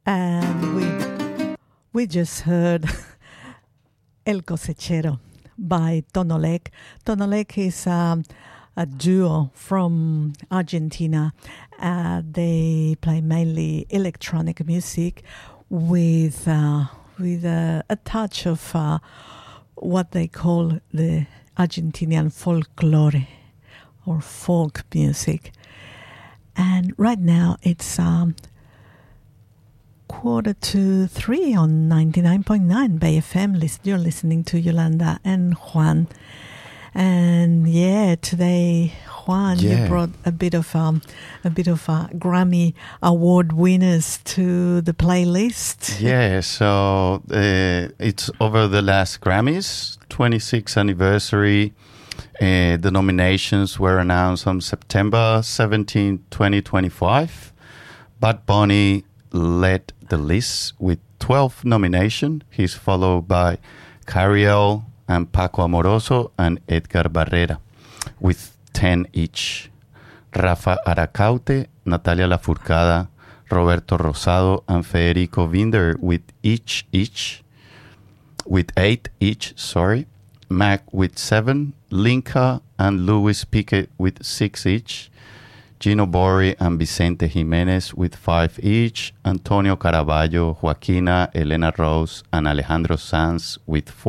And we just heard El Cosechero by Tonolec. Tonolec is a duo from Argentina. They play mainly electronic music with a touch of what they call the Argentinian folklore or folk music. And right now it's 2:45 on 99.9 Bay FM. You're listening to Yolanda and Juan. And yeah, today, Juan, you brought a bit of Grammy Award winners to the playlist. Yeah, so it's over the last Grammys, 26th anniversary. The nominations were announced on September 17, 2025. Bad Bunny led the list with 12 nominations. He's followed by Cariel and Paco Amoroso and Edgar Barrera with 10 each. Rafa Aracaute, Natalia Lafourcade, Roberto Rosado, and Federico Winder with 8 each. Mac with 7, Linka and Luis Piquet with 6 each. Gino Borri and Vicente Jimenez with 5 each. Antonio Caraballo, Joaquina, Elena Rose, and Alejandro Sanz with 4.